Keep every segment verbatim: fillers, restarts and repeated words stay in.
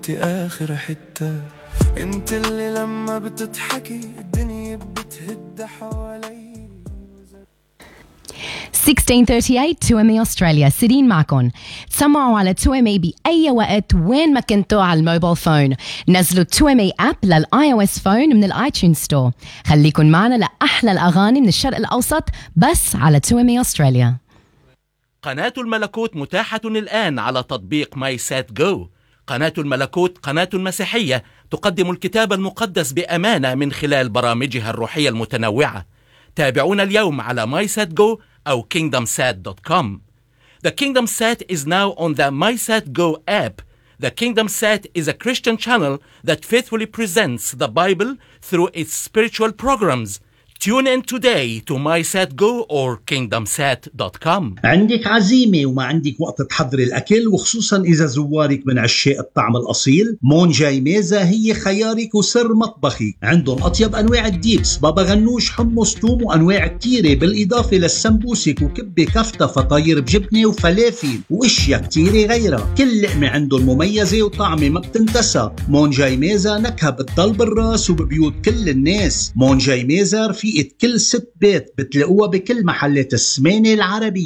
آخر حتة انت اللي لما بتضحكي الدنيا بتهد حوالي. sixteen thirty-eight two M A Australia سيرين معكم. تسمعوا على two M A بأي وقت وين ما كنتوا على الموبايل فون. نزلوا two M A app للآي أو إس فون من الآيتونز ستور. خليكن معنا لأحلى الأغاني من الشرق الأوسط بس على two M A Australia. قناة الملكوت متاحة الآن على تطبيق ماي سات جو. قناة الملكوت قناة مسيحية تقدم الكتاب المقدس بأمانة من خلال برامجها الروحية المتنوعة. تابعونا اليوم على MySatGo أو kingdom sat dot com. The Kingdom Sat is now on the MySatGo app. The Kingdom Sat is a Christian channel that faithfully presents the Bible through its spiritual programs. Tune in today to MySatGo or kingdom sat dot com. عندك عزيمة وما عندك وقت تحضر الأكل، وخصوصا إذا زوارك من عشاق الطعم الأصيل، مون جاي ميزة هي خيارك وسر مطبخي. عندهم أطيب أنواع الديبس، بابا غنوش، حمص، توم، وأنواع كتيرة، بالإضافة للسمبوسك وكبة كفتة، فطاير بجبنة وفلافل وإشياء كتيرة غيرها. كل لقمة عندهم مميزة وطعمة ما بتنتسى. مون جاي ميزة نكهة بتضل بالراس وببيوت كل الناس. مون جاي ميزة رفيقة كل ست بيت، بتلاقوها بكل محلات السمانة العربية.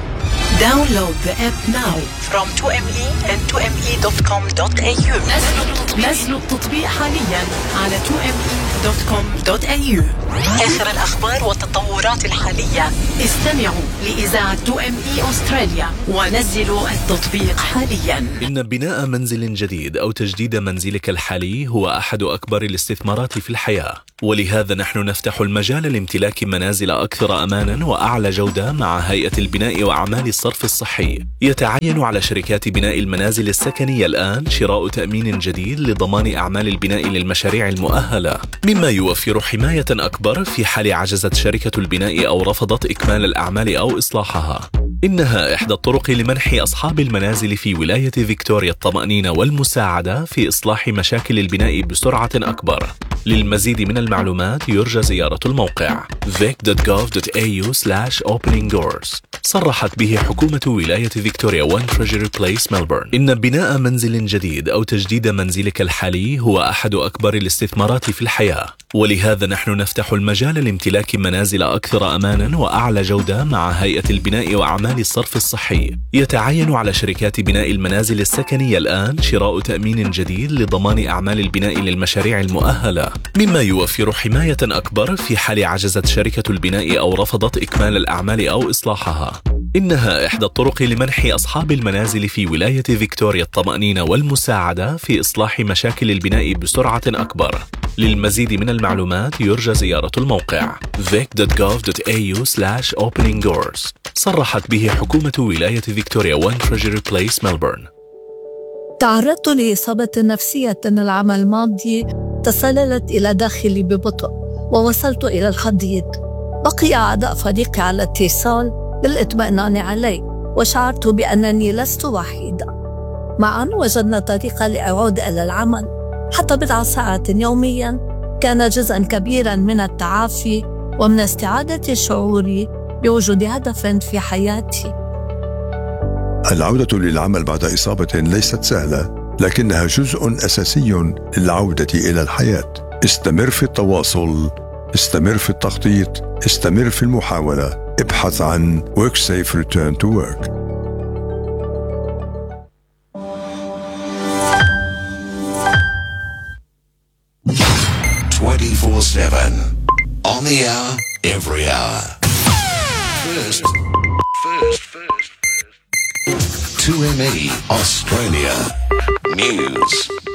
Download the app now from two M E and two M E dot com dot A U. نزلوا التطبيق حاليا على two M E dot com dot A U. آخر الأخبار والتطورات الحالية. استمعوا لإذاعة two M E أستراليا ونزلوا التطبيق حاليا. إن بناء منزل جديد أو تجديد منزلك الحالي هو أحد أكبر الاستثمارات في الحياة، ولهذا نحن نفتح المجال لامتلاك منازل أكثر أمانا وأعلى جودة مع هيئة البناء وأعمال الصرف الصحي. يتعين على شركات بناء المنازل السكنية الآن شراء تأمين جديد لضمان أعمال البناء للمشاريع المؤهلة، مما يوفر حماية أكبر في حال عجزت شركة البناء أو رفضت إكمال الأعمال أو إصلاحها. إنها إحدى الطرق لمنح أصحاب المنازل في ولاية فيكتوريا الطمأنينة والمساعدة في إصلاح مشاكل البناء بسرعة أكبر. للمزيد من المعلومات يرجى زيارة الموقع vic dot gov dot A U slash opening doors. صرحت به حكومة ولاية فيكتوريا وان تريجري بليس ملبورن. إن بناء منزل جديد أو تجديد منزلك الحالي هو أحد أكبر الاستثمارات في الحياة، ولهذا نحن نفتح المجال لامتلاك منازل أكثر أمانا وأعلى جودة مع هيئة البناء وأعمال الصرف الصحي. يتعين على شركات بناء المنازل السكنية الآن شراء تأمين جديد لضمان أعمال البناء للمشاريع المؤهلة، مما يوفر حماية أكبر في حال عجزت شركة البناء أو رفضت إكمال الأعمال أو إصلاحها. إنها إحدى الطرق لمنح أصحاب المنازل في ولاية فيكتوريا الطمأنينة والمساعدة في إصلاح مشاكل البناء بسرعة أكبر. للمزيد من المعلومات يرجى زيارة الموقع vic dot gov dot A U slash opening doors. صرحت به حكومة ولاية فيكتوريا وان تريجري بليس ملبورن. تعرضت لإصابة نفسية العام الماضي تسللت إلى داخلي ببطء ووصلت إلى الحضيض. بقي أعضاء فريقي على اتصال للإطمئنان علي، وشعرت بأنني لست وحيدة. معا وجدنا طريقة لأعود إلى العمل. حتى بضع ساعات يوميا كان جزءا كبيرا من التعافي ومن استعادة شعوري بوجود هدف في حياتي. العودة للعمل بعد إصابة ليست سهلة، لكنها جزء أساسي للعودة إلى الحياة. استمر في التواصل، استمر في التخطيط، استمر في المحاولة. ابحث عن WorkSafe Return to Work. twenty-four seven on the hour, every hour. First, first, first, first. two M E Australia News.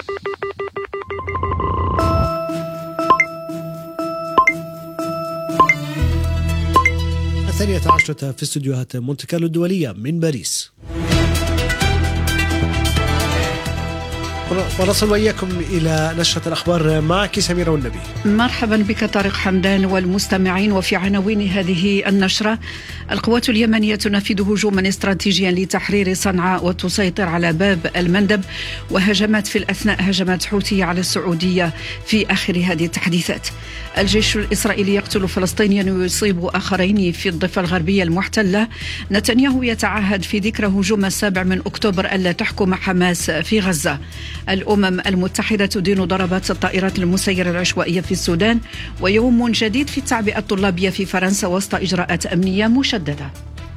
الثانية عشرة في استديوهات مونte كارلو الدولية من باريس. ونصل وإياكم إلى نشرة الأخبار معك سميرة والنبي. مرحبا بك طارق حمدان والمستمعين. وفي عناوين هذه النشرة: القوات اليمنية تنفذ هجوما استراتيجيا لتحرير صنعاء وتسيطر على باب المندب، وهجمات في الأثناء هجمات حوثية على السعودية في آخر هذه التحديثات. الجيش الإسرائيلي يقتل فلسطينيا ويصيب آخرين في الضفة الغربية المحتلة. نتنياهو يتعهد في ذكرى هجوم السابع من أكتوبر ألا تحكم حماس في غزة. الأمم المتحدة تدين ضربات الطائرات المسيرة العشوائية في السودان، ويوم جديد في التعبئة الطلابية في فرنسا وسط إجراءات أمنية مشددة.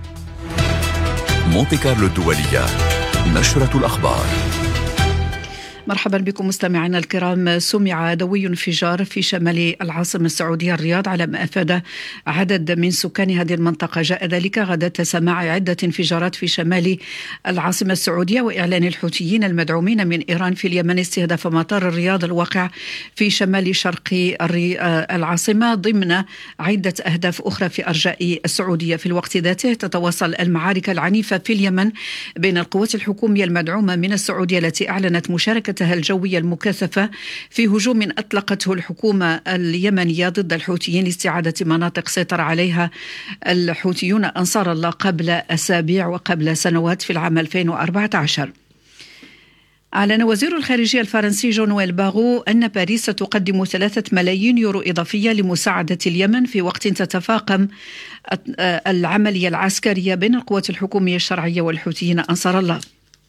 مونتي كارلو الدولية، نشرة الأخبار. مرحبا بكم مستمعينا الكرام. سمع دوي انفجار في شمال العاصمة السعودية الرياض على ما أفاد عدد من سكان هذه المنطقة. جاء ذلك غداة سماع عدة انفجارات في شمال العاصمة السعودية وإعلان الحوثيين المدعومين من إيران في اليمن استهداف مطار الرياض الواقع في شمال شرق العاصمة ضمن عدة أهداف أخرى في أرجاء السعودية. في الوقت ذاته تتواصل المعارك العنيفة في اليمن بين القوات الحكومية المدعومة من السعودية التي أعلنت مشاركة الجوية المكثفة في هجوم أطلقته الحكومة اليمنية ضد الحوثيين لاستعادة مناطق سيطر عليها الحوثيون أنصار الله قبل أسابيع وقبل سنوات في العام ألفين وأربعة عشر. أعلن وزير الخارجية الفرنسي جون نويل باغو أن باريس تقدم ثلاثة ملايين يورو إضافية لمساعدة اليمن في وقت تتفاقم العملية العسكرية بين القوات الحكومية الشرعية والحوثيين أنصار الله.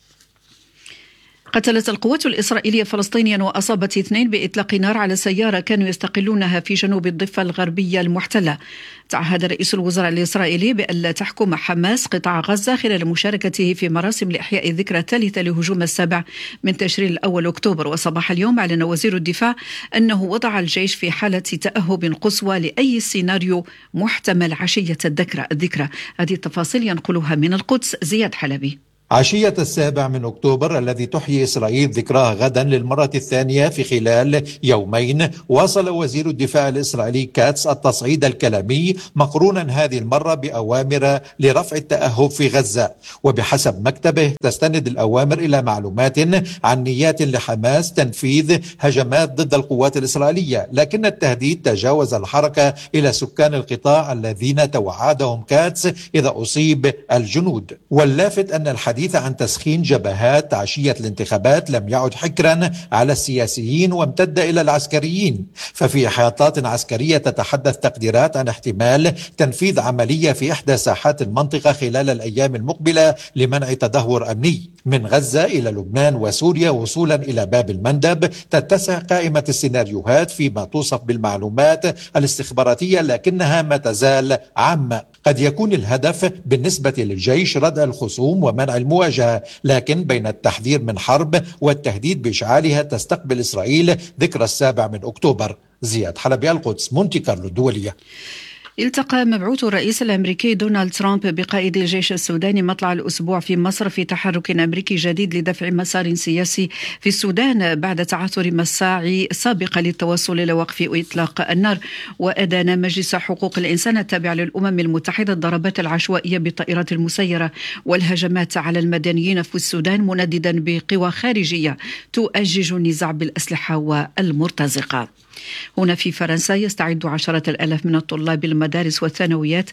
قتلت القوات الإسرائيلية فلسطينيا وأصابت اثنين بإطلاق نار على سيارة كانوا يستقلونها في جنوب الضفة الغربية المحتلة. تعهد رئيس الوزراء الإسرائيلي بأن لا تحكم حماس قطاع غزة خلال مشاركته في مراسم لإحياء الذكرى الثالثة لهجوم السابع من تشرين الأول أكتوبر. وصباح اليوم أعلن وزير الدفاع أنه وضع الجيش في حالة تأهب قصوى لأي سيناريو محتمل عشية الذكرى. هذه التفاصيل ينقلها من القدس زياد حلبي. عشية السابع من أكتوبر الذي تحيي إسرائيل ذكراه غدا للمرة الثانية في خلال يومين، واصل وزير الدفاع الإسرائيلي كاتس التصعيد الكلامي مقرونا هذه المرة بأوامر لرفع التأهب في غزة. وبحسب مكتبه تستند الأوامر إلى معلومات عن نيات لحماس تنفيذ هجمات ضد القوات الإسرائيلية، لكن التهديد تجاوز الحركة إلى سكان القطاع الذين توعدهم كاتس إذا أصيب الجنود. واللافت أن الحديث الحديث عن تسخين جبهات عشية الانتخابات لم يعد حكرا على السياسيين وامتد إلى العسكريين. ففي إحاطات عسكرية تتحدث تقديرات عن احتمال تنفيذ عملية في إحدى ساحات المنطقة خلال الأيام المقبلة لمنع تدهور أمني. من غزة إلى لبنان وسوريا وصولا إلى باب المندب تتسع قائمة السيناريوهات فيما توصف بالمعلومات الاستخباراتية، لكنها ما تزال عامة. قد يكون الهدف بالنسبة للجيش ردع الخصوم ومنع المواجهة، لكن بين التحذير من حرب والتهديد بإشعالها تستقبل إسرائيل ذكرى السابع من أكتوبر. زياد حلبي، القدس، مونتي كارلو الدولية. التقى مبعوث الرئيس الأمريكي دونالد ترامب بقائد الجيش السوداني مطلع الأسبوع في مصر في تحرك أمريكي جديد لدفع مسار سياسي في السودان بعد تعثر مساعي سابقة للتوصل إلى وقف إطلاق النار. وأدان مجلس حقوق الإنسان التابع للأمم المتحدة الضربات العشوائية بالطائرات المسيرة والهجمات على المدنيين في السودان، منددا بقوى خارجية تؤجج النزاع بالأسلحة والمرتزقة. هنا في فرنسا يستعد عشرات الآلاف من الطلاب المدارس والثانويات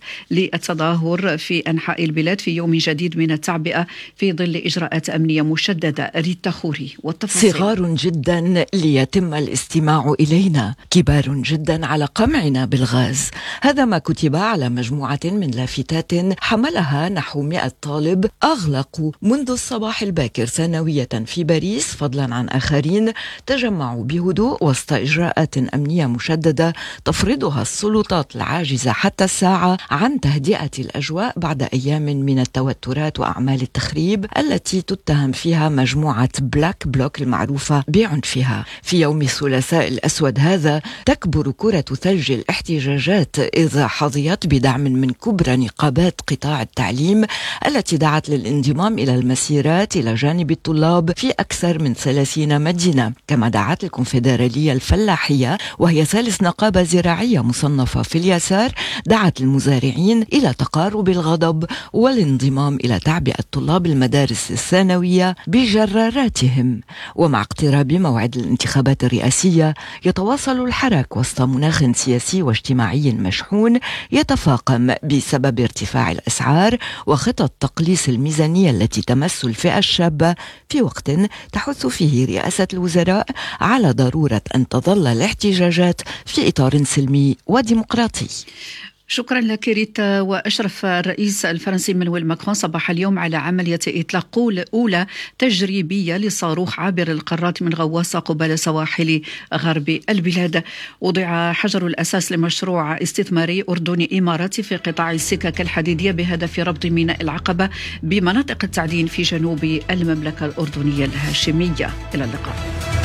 للتظاهر في أنحاء البلاد في يوم جديد من التعبئة في ظل إجراءات أمنية مشددة. ريتا خوري والتفاصيل. صغار جدا ليتم الاستماع إلينا، كبار جدا على قمعنا بالغاز. هذا ما كتب على مجموعة من لافتات حملها نحو مئة طالب أغلقوا منذ الصباح الباكر ثانوية في باريس، فضلا عن آخرين تجمعوا بهدوء وسط إجراءات أمنية مشددة تفرضها السلطات العاجزة حتى الساعة عن تهدئة الأجواء بعد أيام من التوترات وأعمال التخريب التي تتهم فيها مجموعة بلاك بلوك المعروفة بعنفها. في يوم الثلاثاء الأسود هذا تكبر كرة ثلج الاحتجاجات إذا حظيت بدعم من كبرى نقابات قطاع التعليم التي دعت للانضمام إلى المسيرات إلى جانب الطلاب في أكثر من ثلاثين مدينة. كما دعت الكونفدرالية الفلاحية وهي ثالث نقابة زراعية مصنفة في اليسار دعت المزارعين إلى تقارب الغضب والانضمام إلى تعبئة طلاب المدارس الثانوية بجراراتهم. ومع اقتراب موعد الانتخابات الرئاسية يتواصل الحراك وسط مناخ سياسي واجتماعي مشحون يتفاقم بسبب ارتفاع الأسعار وخطط تقليص الميزانية التي تمس الفئة الشابة، في وقت تحث فيه رئاسة الوزراء على ضرورة أن تظل الاحتجاجات في إطار سلمي وديمقراطي. شكرا لك ريتا. وأشرف الرئيس الفرنسي مانويل ماكرون صباح اليوم على عملية إطلاق أولى تجريبية لصاروخ عابر القارات من غواصة قبال سواحل غرب البلاد. وضع حجر الأساس لمشروع استثماري أردني إماراتي في قطاع السكك الحديدية بهدف ربط ميناء العقبة بمناطق التعدين في جنوب المملكة الأردنية الهاشمية. إلى اللقاء.